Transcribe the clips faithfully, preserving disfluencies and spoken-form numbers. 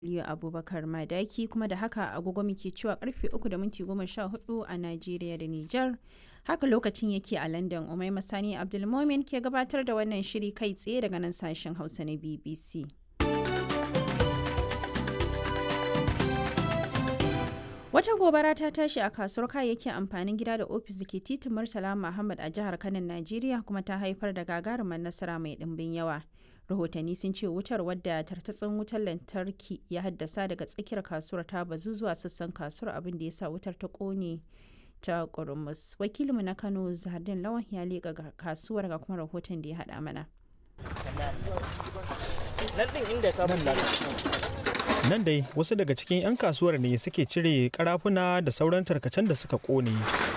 Aliyu Abubakar Madaki, kuma da haka agogo muke cewa karfe uku da minti goma sha hudu a Najeriya da Nijar. Haka lokacin yake a London. Umaima Sani Abdulmomin ke gabatar da wannan shiri kai tsaye daga nan sashen Hausa na B B C. Wata gobara ta tashi a kasuwar kayayyakin amfanin gida da ofis da ke titin Murtala Muhammad a jihar Kano, Najeriya, kuma ta haifar da gagarumar nasara mai ɗimbin yawa. Rahotanni sun ce wutar, wadda tartatsin wutar lantarki ya haddasa daga tsakiyar kasuwar, ta bazu zuwa sassan kasuwar, abin da ya sa wutar ta kone ta ƙurmus. Wakilinmu na Kano, Zahardin Lawan, ya leƙa kasuwar, ga kuma rahoton da ya haɗa mana. Nan dai wasu daga cikin 'yan kasuwar ne suke cire karafuna da sauran tarkacen da suka kone.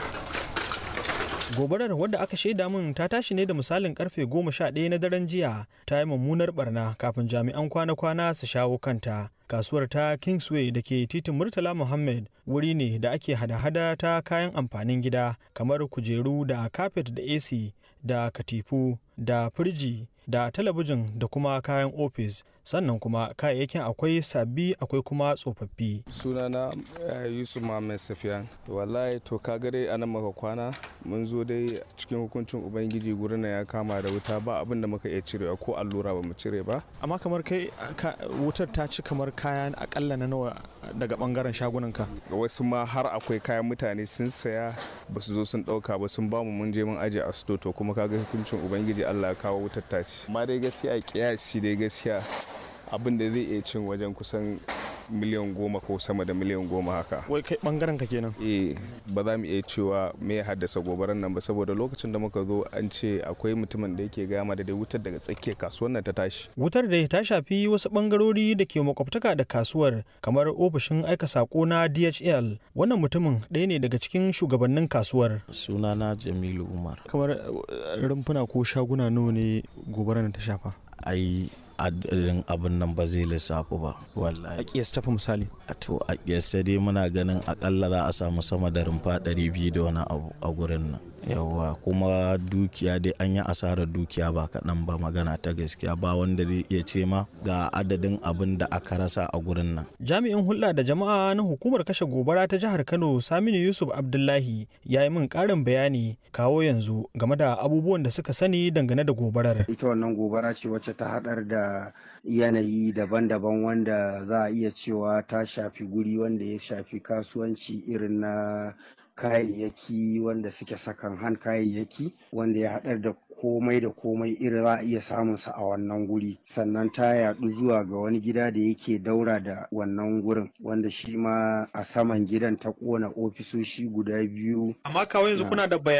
Gobarar, wadda aka shaida min ta tashi ne da misalin karfe goma sha ɗaya na daren jiya, ta yi mummunar barna kafin jami'an kwana-kwana su shawo kanta. Kasuwar ta Kingsway da ke titin Murtala Muhammad wuri ne da ake hada-hada ta kayan amfanin gida kamar kujeru da kafet da A C da katifu da firji da talabijin da kuma kayan ofis, sannan kuma kayayyakin akwai sabbi akwai kuma tsofaffi. Sunana uh, Yusuf Muhammad Safiyan. Wallahi to ka gare anan maka kwana mun zo dai cikin hukuncin ubangiji, gurin na ya kama da wuta, ba abin da muka iya cirewa ko allura ba mu cire ba. Amma kamar kai wutar ta ci kamar kayan akalla na nawa daga bangaren shagunanka? Ga wasu ma har akwai kayan mutane sun saya ba su zo sun dauka ba, sun bamu mun je mun aje a sto, to kuma kaga hukuncin ubangiji Allah ya kawo wutar ta ci. Amma dai gaskiya kiyasi dai gaskiya abin da zai iya cin wajen kusan miliyan goma ko sama da miliyan goma haka. Wai kai bangaren ka kenan? Eh, ba za mu iya cewa me ya haddasa gobarar nan ba, saboda lokacin da muka zo an ce akwai mutumin da yake gama da dai wutar daga tsakiyar kasuwar nan ta tashi. Wutar da ta shafi wasu bangarori da ke makwabtaka da kasuwar, kamar ofishin aika sako na D H L. Wannan mutumin ɗaya ne daga cikin shugabannin kasuwar. Sunana Jamilu Umar. Kamar rumfuna ko shaguna nawa ne gobarar ta shafa? Ai adadin abin nan ba zai lissafu ba wallahi. A kiyasta fa misali? To a kiyasta dai muna ganin akalla za a samu sama da rumfa ɗari biyu da wani abu a gurin nan. Yawwa, kuma dukiya dai an yi asarar dukiya ba kaɗan ba, magana ta gaskiya ba wanda zai iya ce ma ga adadin abin da aka rasa a gurin nan. Jami'in hulɗa da jama'a na hukumar kashe gobara ta jihar Kano, Saminu Yusuf Abdullahi, ya yi min ƙarin bayani kawo yanzu game da abubuwan da suka sani dangane da gobarar. Ita wannan gobara ce wacce ta haɗar da yanayi daban-daban, wanda za a iya cewa ta shafi guri wanda ya shafi kasuwanci irin na kayayyaki wanda suke sakan han kayayyaki, wanda ya haɗar da komai da komai irin za a iya samun sa a wannan guri. Sannan ta yaɗu zuwa ga wani gida da yake daura da wannan gurin, wanda shi ma a saman gidan ta ƙona ofisoshi guda biyu. Amma kawo yanzu kuna da